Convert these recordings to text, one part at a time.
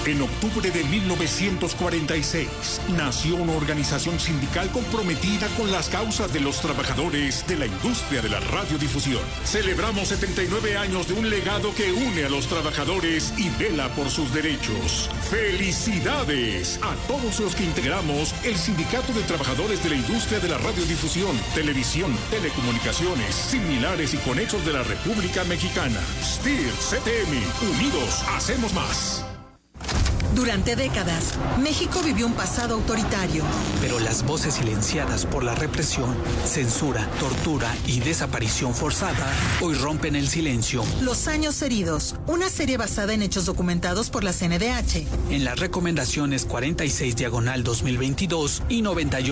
En octubre de 1946, nació una organización sindical comprometida con las causas de los trabajadores de la industria de la radiodifusión. Celebramos 79 años de un legado que une a los trabajadores y vela por sus derechos. ¡Felicidades a todos los que integramos el Sindicato de Trabajadores de la Industria de la Radiodifusión, Televisión, Telecomunicaciones, similares y conexos de la República Mexicana? STIR, CTM, unidos hacemos más. Durante décadas, México vivió un pasado autoritario. Pero las voces silenciadas por la represión, censura, tortura y desaparición forzada hoy rompen el silencio. Los años heridos, una serie basada en hechos documentados por la CNDH. En las recomendaciones 46/2022 y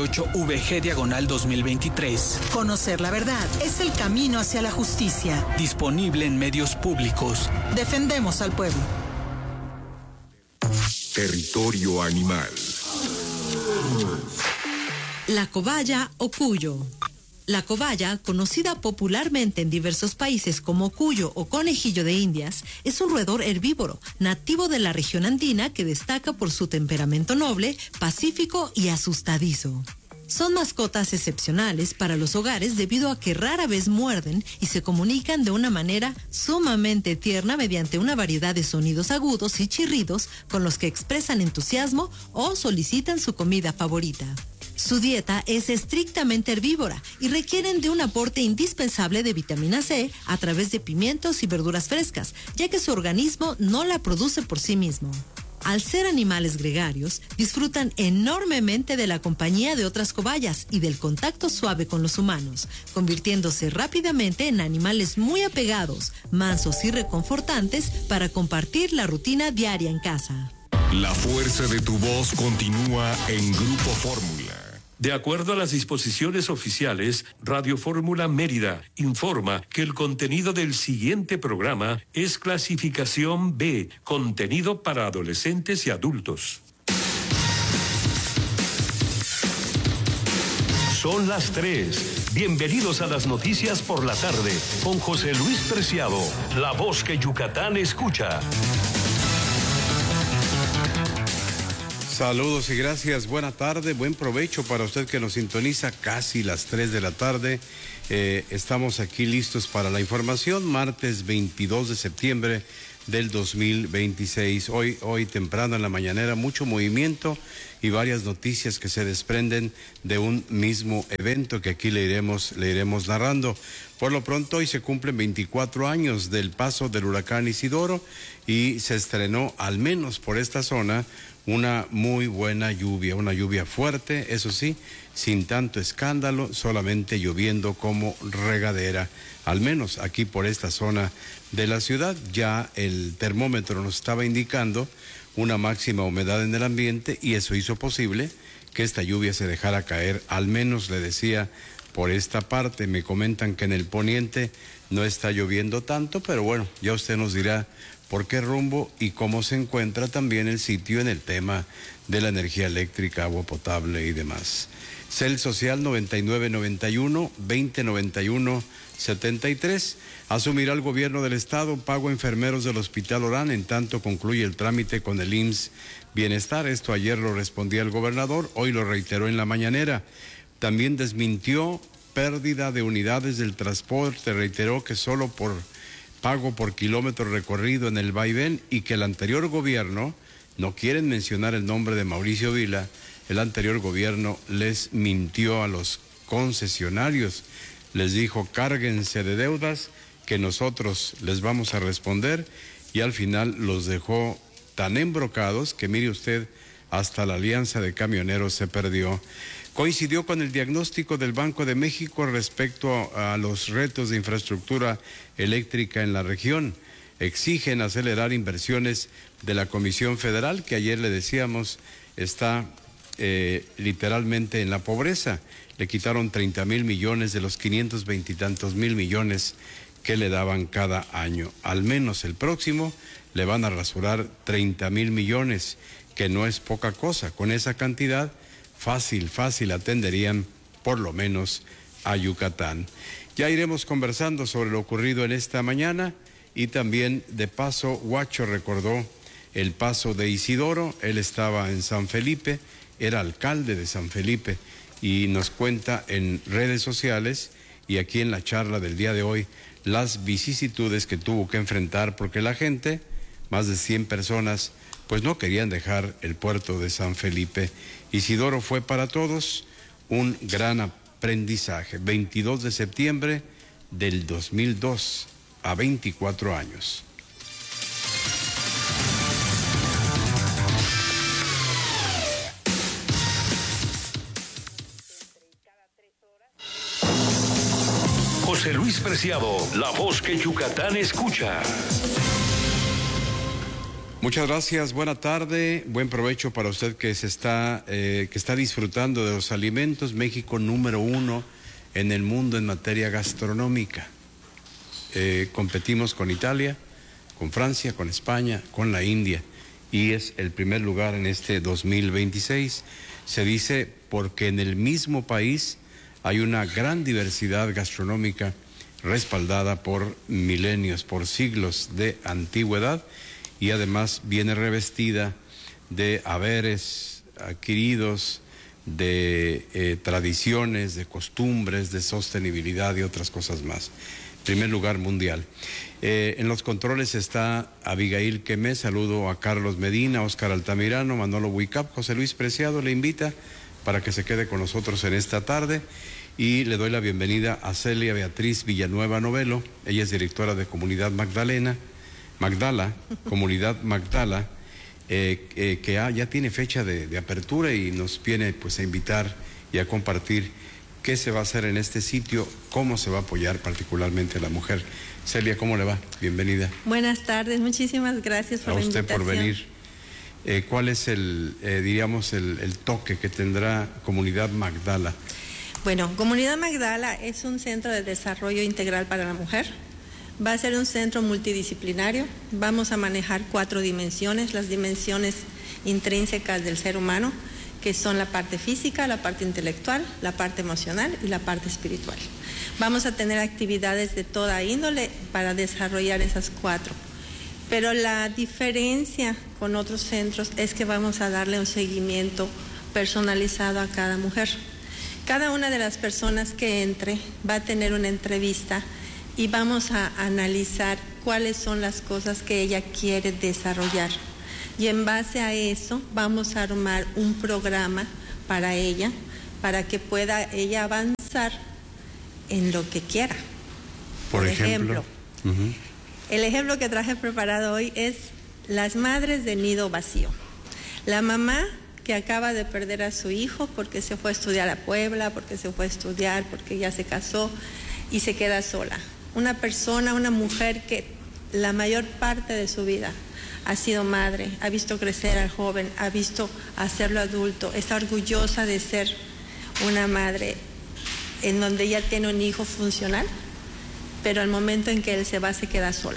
98/VG/2023. Conocer la verdad es el camino hacia la justicia. Disponible en medios públicos. Defendemos al pueblo. Territorio animal. La cobaya o cuyo. La cobaya, conocida popularmente en diversos países como cuyo o conejillo de Indias, es un roedor herbívoro nativo de la región andina que destaca por su temperamento noble, pacífico y asustadizo. Son mascotas excepcionales para los hogares debido a que rara vez muerden y se comunican de una manera sumamente tierna mediante una variedad de sonidos agudos y chirridos con los que expresan entusiasmo o solicitan su comida favorita. Su dieta es estrictamente herbívora y requieren de un aporte indispensable de vitamina C a través de pimientos y verduras frescas, ya que su organismo no la produce por sí mismo. Al ser animales gregarios, disfrutan enormemente de la compañía de otras cobayas y del contacto suave con los humanos, convirtiéndose rápidamente en animales muy apegados, mansos y reconfortantes para compartir la rutina diaria en casa. La fuerza de tu voz continúa en Grupo Fórmula. De acuerdo a las disposiciones oficiales, Radio Fórmula Mérida informa que el contenido del siguiente programa es clasificación B, contenido para adolescentes y adultos. Son las 3. Bienvenidos a las noticias por la tarde con José Luis Preciado, la voz que Yucatán escucha. Saludos y gracias, buena tarde, buen provecho para usted que nos sintoniza casi las 3 de la tarde. Estamos aquí listos para la información, martes 22 de septiembre del 2026. Hoy temprano en la mañanera, mucho movimiento y varias noticias que se desprenden de un mismo evento que aquí le iremos narrando. Por lo pronto, hoy se cumplen 24 años del paso del huracán Isidoro y se estrenó, al menos por esta zona, una muy buena lluvia, una lluvia fuerte, eso sí, sin tanto escándalo, solamente lloviendo como regadera. Al menos aquí por esta zona de la ciudad, ya el termómetro nos estaba indicando una máxima humedad en el ambiente y eso hizo posible que esta lluvia se dejara caer, al menos le decía por esta parte. Me comentan que en el poniente no está lloviendo tanto, pero bueno, ya usted nos dirá por qué rumbo y cómo se encuentra también el sitio en el tema de la energía eléctrica, agua potable y demás. Cel Social 9991-2091-73. Asumirá el gobierno del estado pago a enfermeros del Hospital Orán en tanto concluye el trámite con el IMSS Bienestar. Esto ayer lo respondía el gobernador, hoy lo reiteró en la mañanera. También desmintió pérdida de unidades del transporte, reiteró que solo por pago por kilómetro recorrido en el vaivén y que el anterior gobierno, no quieren mencionar el nombre de Mauricio Vila, el anterior gobierno les mintió a los concesionarios, les dijo cárguense de deudas que nosotros les vamos a responder y al final los dejó tan embrocados que mire usted, hasta la Alianza de Camioneros se perdió. Coincidió con el diagnóstico del Banco de México respecto a los retos de infraestructura eléctrica en la región. Exigen acelerar inversiones de la Comisión Federal, que ayer le decíamos está literalmente en la pobreza. Le quitaron 30,000 millones de los 520 y tantos mil millones que le daban cada año. Al menos el próximo le van a rasurar 30,000 millones, que no es poca cosa. Con esa cantidad, fácil atenderían por lo menos a Yucatán. Ya iremos conversando sobre lo ocurrido en esta mañana y también de paso Huacho recordó el paso de Isidoro. Él estaba en San Felipe, era alcalde de San Felipe y nos cuenta en redes sociales y aquí en la charla del día de hoy las vicisitudes que tuvo que enfrentar porque la gente, más de 100 personas, pues no querían dejar el puerto de San Felipe. Isidoro fue para todos un gran aprendizaje. 22 de septiembre del 2002, a 24 años. José Luis Preciado, la voz que Yucatán escucha. Muchas gracias, buena tarde, buen provecho para usted que está disfrutando de los alimentos. México número 1 en el mundo en materia gastronómica. Competimos con Italia, con Francia, con España, con la India y es el primer lugar en este 2026. Se dice porque en el mismo país hay una gran diversidad gastronómica respaldada por milenios, por siglos de antigüedad y además viene revestida de haberes adquiridos, de tradiciones, de costumbres, de sostenibilidad y otras cosas más. Primer lugar mundial. En los controles está Abigail Quemé, saludo a Carlos Medina, Óscar Altamirano, Manolo Huicap. José Luis Preciado le invita para que se quede con nosotros en esta tarde y le doy la bienvenida a Celia Beatriz Villanueva Novelo. Ella es directora de Comunidad Magdala, Comunidad Magdala, que ya tiene fecha de apertura y nos viene pues a invitar y a compartir qué se va a hacer en este sitio, cómo se va a apoyar particularmente a la mujer. Celia, ¿cómo le va? Bienvenida. Buenas tardes, muchísimas gracias por la invitación. A usted por venir. ¿Cuál es el toque que tendrá Comunidad Magdala? Bueno, Comunidad Magdala es un centro de desarrollo integral para la mujer. Va a ser un centro multidisciplinario. Vamos a manejar 4 dimensiones, las dimensiones intrínsecas del ser humano, que son la parte física, la parte intelectual, la parte emocional y la parte espiritual. Vamos a tener actividades de toda índole para desarrollar esas 4. Pero la diferencia con otros centros es que vamos a darle un seguimiento personalizado a cada mujer. Cada una de las personas que entre va a tener una entrevista y vamos a analizar cuáles son las cosas que ella quiere desarrollar. Y en base a eso vamos a armar un programa para ella, para que pueda ella avanzar en lo que quiera. Por ejemplo. El ejemplo que traje preparado hoy es las madres de nido vacío. La mamá que acaba de perder a su hijo porque se fue a estudiar a Puebla, porque se fue a estudiar, porque ya se casó y se queda sola. Una persona, una mujer que la mayor parte de su vida ha sido madre, ha visto crecer al joven, ha visto hacerlo adulto, está orgullosa de ser una madre en donde ella tiene un hijo funcional, pero al momento en que él se va se queda sola.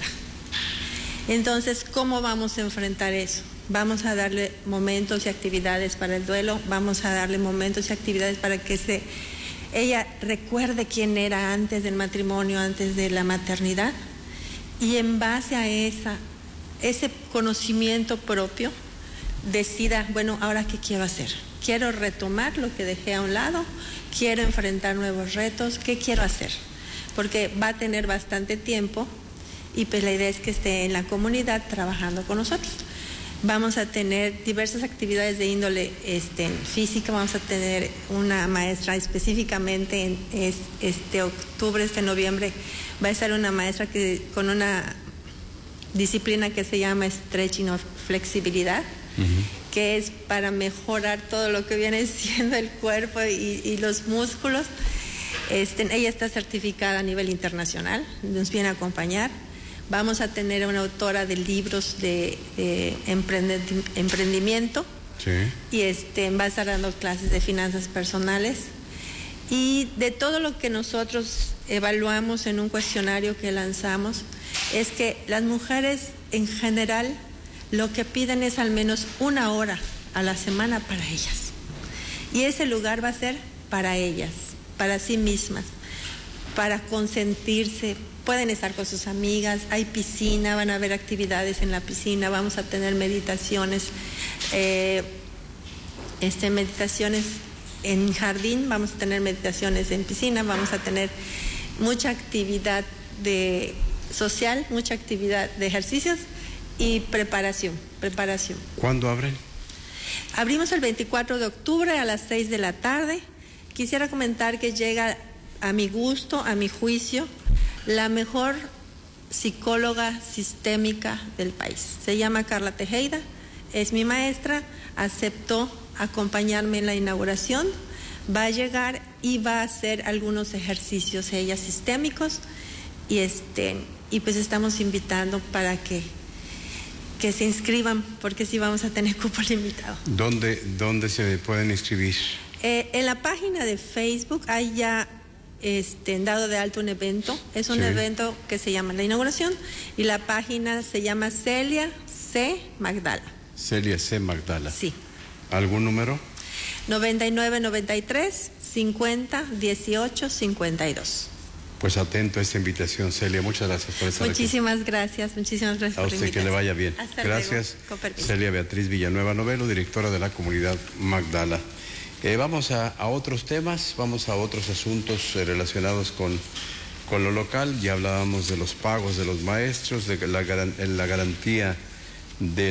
Entonces, ¿cómo vamos a enfrentar eso? Vamos a darle momentos y actividades para el duelo, vamos a darle momentos y actividades para que ella recuerde quién era antes del matrimonio, antes de la maternidad, y en base a ese conocimiento propio decida, bueno, ¿ahora qué quiero hacer? Quiero retomar lo que dejé a un lado, quiero enfrentar nuevos retos, ¿qué quiero hacer? Porque va a tener bastante tiempo y pues la idea es que esté en la comunidad trabajando con nosotros. Vamos a tener diversas actividades de índole física, vamos a tener una maestra específicamente en noviembre, va a estar una maestra con una disciplina que se llama stretching o flexibilidad, que es para mejorar todo lo que viene siendo el cuerpo y los músculos. Ella está certificada a nivel internacional, nos viene a acompañar. Vamos a tener una autora de libros de emprendimiento. Sí. Y va a estar dando clases de finanzas personales. Y de todo lo que nosotros evaluamos en un cuestionario que lanzamos, es que las mujeres en general lo que piden es al menos 1 hora a la semana para ellas. Y ese lugar va a ser para ellas, para sí mismas, para consentirse, pueden estar con sus amigas, hay piscina, van a haber actividades en la piscina, vamos a tener meditaciones, meditaciones en jardín, vamos a tener meditaciones en piscina, vamos a tener mucha actividad social, mucha actividad de ejercicios y preparación. ¿Cuándo abren? Abrimos el 24 de octubre a las 6 de la tarde. Quisiera comentar que llega a mi gusto, a mi juicio, la mejor psicóloga sistémica del país. Se llama Carla Tejeda, es mi maestra, aceptó acompañarme en la inauguración, va a llegar y va a hacer algunos ejercicios ella sistémicos y pues estamos invitando para que se inscriban, porque sí vamos a tener cupo limitado. ¿Dónde se pueden inscribir? En la página de Facebook hay ya dado de alto un evento, es un evento que se llama La Inauguración, y la página se llama Celia C. Magdala. Celia C. Magdala. Sí. ¿Algún número? 9993 50 18 52. Pues atento a esta invitación, Celia. Muchas gracias por estar Muchísimas aquí. Muchísimas gracias. A usted que le vaya bien. Hasta gracias. Luego. Celia Beatriz Villanueva Novelo, directora de la comunidad Magdala. Vamos a otros temas, vamos a otros asuntos relacionados con lo local. Ya hablábamos de los pagos de los maestros, de la garantía de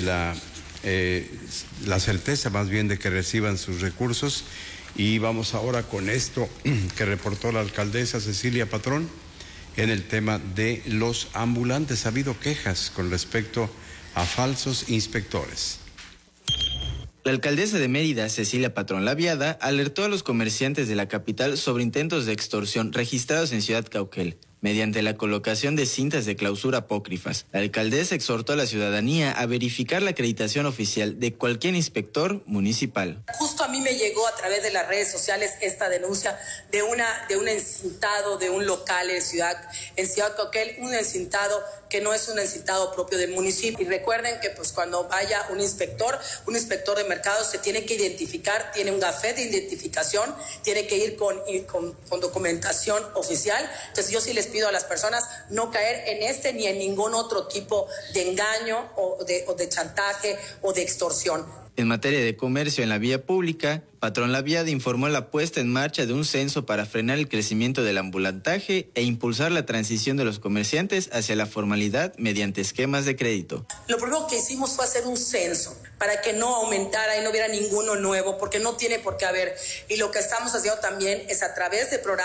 la certeza más bien de que reciban sus recursos. Y vamos ahora con esto que reportó la alcaldesa Cecilia Patrón en el tema de los ambulantes. Ha habido quejas con respecto a falsos inspectores. La alcaldesa de Mérida, Cecilia Patrón Laviada, alertó a los comerciantes de la capital sobre intentos de extorsión registrados en Ciudad Cauquel, mediante la colocación de cintas de clausura apócrifas. La alcaldesa exhortó a la ciudadanía a verificar la acreditación oficial de cualquier inspector municipal. Justo a mí me llegó a través de las redes sociales esta denuncia de un encintado de un local en Ciudad Cauquel, un encintado que no es un encintado propio del municipio. Y recuerden que pues cuando vaya un inspector de mercado se tiene que identificar, tiene un gafete de identificación, tiene que ir con documentación oficial. Entonces yo sí les pido a las personas no caer en ni en ningún otro tipo de engaño o de chantaje o de extorsión. En materia de comercio en la vía pública, Patrón Laviada informó la puesta en marcha de un censo para frenar el crecimiento del ambulantaje e impulsar la transición de los comerciantes hacia la formalidad mediante esquemas de crédito. Lo primero que hicimos fue hacer un censo para que no aumentara y no hubiera ninguno nuevo, porque no tiene por qué haber. Y lo que estamos haciendo también es a través de programas